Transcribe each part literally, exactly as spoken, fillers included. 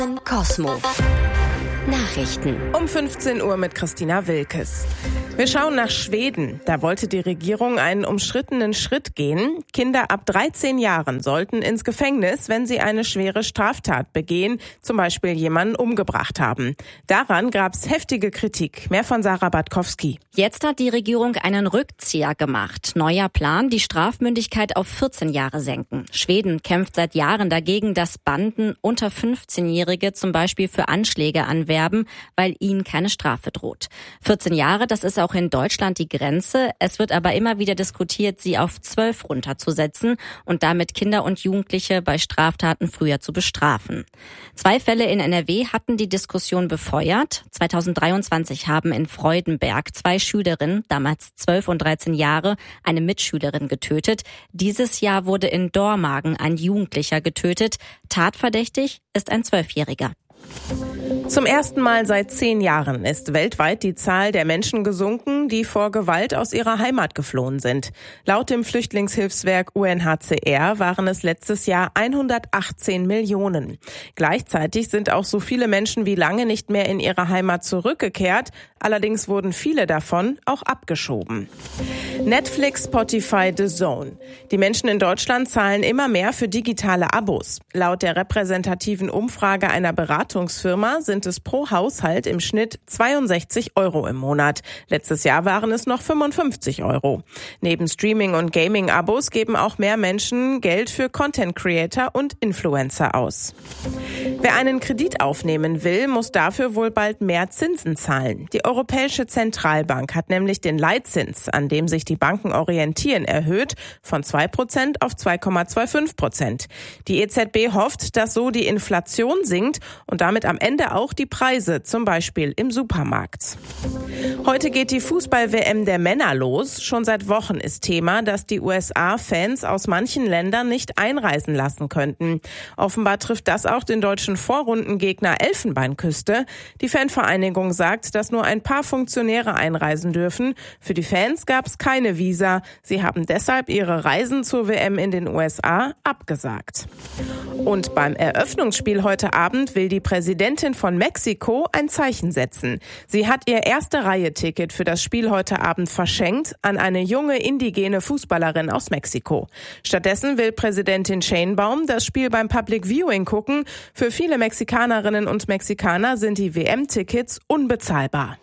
Cosmo. Nachrichten. Um fünfzehn Uhr mit Christina Wilkes. Wir schauen nach Schweden. Da wollte die Regierung einen umstrittenen Schritt gehen. Kinder ab dreizehn Jahren sollten ins Gefängnis, wenn sie eine schwere Straftat begehen, zum Beispiel jemanden umgebracht haben. Daran gab es heftige Kritik. Mehr von Sarah Bartkowski. Jetzt hat die Regierung einen Rückzieher gemacht. Neuer Plan, die Strafmündigkeit auf vierzehn Jahre senken. Schweden kämpft seit Jahren dagegen, dass Banden unter fünfzehnjährige zum Beispiel für Anschläge anwerben, weil ihnen keine Strafe droht. vierzehn Jahre, das ist auch in Deutschland die Grenze. Es wird aber immer wieder diskutiert, sie auf zwölf runterzusetzen und damit Kinder und Jugendliche bei Straftaten früher zu bestrafen. Zwei Fälle in N R W hatten die Diskussion befeuert. zweitausenddreiundzwanzig haben in Freudenberg zwei Schülerinnen, damals zwölf und dreizehn Jahre, eine Mitschülerin getötet. Dieses Jahr wurde in Dormagen ein Jugendlicher getötet. Tatverdächtig ist ein Zwölfjähriger. Zum ersten Mal seit zehn Jahren ist weltweit die Zahl der Menschen gesunken, die vor Gewalt aus ihrer Heimat geflohen sind. Laut dem Flüchtlingshilfswerk U N H C R waren es letztes Jahr hundertachtzehn Millionen. Gleichzeitig sind auch so viele Menschen wie lange nicht mehr in ihre Heimat zurückgekehrt. Allerdings wurden viele davon auch abgeschoben. Netflix, Spotify, The Zone. Die Menschen in Deutschland zahlen immer mehr für digitale Abos. Laut der repräsentativen Umfrage einer Beratungsfirma sind es pro Haushalt im Schnitt zweiundsechzig Euro im Monat. Letztes Jahr waren es noch fünfundfünfzig Euro. Neben Streaming- und Gaming-Abos geben auch mehr Menschen Geld für Content-Creator und Influencer aus. Wer einen Kredit aufnehmen will, muss dafür wohl bald mehr Zinsen zahlen. Die Europäische Zentralbank hat nämlich den Leitzins, an dem sich die Banken orientieren, erhöht von zwei Prozent auf zwei Komma fünfundzwanzig Prozent. Die E Z B hofft, dass so die Inflation sinkt und damit am Ende auch die Preise, zum Beispiel im Supermarkt. Heute geht die Fußball-W M der Männer los. Schon seit Wochen ist Thema, dass die U S A-Fans aus manchen Ländern nicht einreisen lassen könnten. Offenbar trifft das auch den deutschen Vorrundengegner Elfenbeinküste. Die Fanvereinigung sagt, dass nur ein paar Funktionäre einreisen dürfen. Für die Fans gab es keine Visa. Sie haben deshalb ihre Reisen zur W M in den U S A abgesagt. Und beim Eröffnungsspiel heute Abend will die Präsidentin von Mexiko ein Zeichen setzen. Sie hat ihr erste Reihe-Ticket für das Spiel heute Abend verschenkt an eine junge indigene Fußballerin aus Mexiko. Stattdessen will Präsidentin Sheinbaum das Spiel beim Public Viewing gucken. Für viele Mexikanerinnen und Mexikaner sind die W M-Tickets unbezahlbar.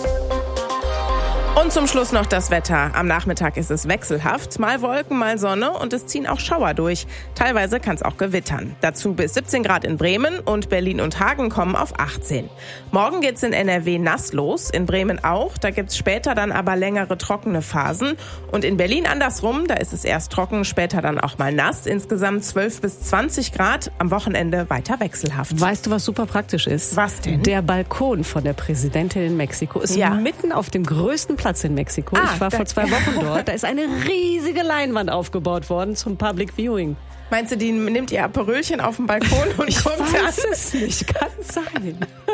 Und zum Schluss noch das Wetter. Am Nachmittag ist es wechselhaft, mal Wolken, mal Sonne und es ziehen auch Schauer durch. Teilweise kann es auch gewittern. Dazu bis siebzehn Grad in Bremen und Berlin und Hagen kommen auf achtzehn. Morgen geht's in N R W nass los, in Bremen auch. Da gibt's später dann aber längere trockene Phasen. Und in Berlin andersrum, da ist es erst trocken, später dann auch mal nass. Insgesamt zwölf bis zwanzig Grad, am Wochenende weiter wechselhaft. Weißt du, was super praktisch ist? Was denn? Der Balkon von der Präsidentin in Mexiko ist ja mitten auf dem größten Platz in Mexiko. Ah, ich war vor zwei Wochen dort. Da ist eine riesige Leinwand aufgebaut worden zum Public Viewing. Meinst du, die nimmt ihr Aperölchen auf dem Balkon und ich guckt weiß an? es nicht. Kann sein.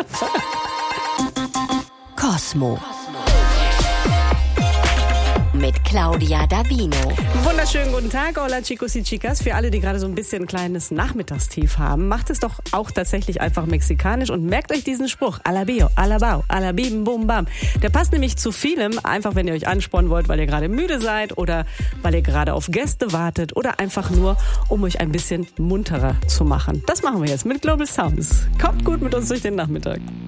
Cosmo. Mit Claudia Davino. Wunderschönen guten Tag, hola chicos y chicas. Für alle, die gerade so ein bisschen ein kleines Nachmittagstief haben, macht es doch auch tatsächlich einfach mexikanisch und merkt euch diesen Spruch. Alabio, alabao, alabim, bum, bam. Der passt nämlich zu vielem, einfach wenn ihr euch anspornen wollt, weil ihr gerade müde seid oder weil ihr gerade auf Gäste wartet oder einfach nur, um euch ein bisschen munterer zu machen. Das machen wir jetzt mit Global Sounds. Kommt gut mit uns durch den Nachmittag.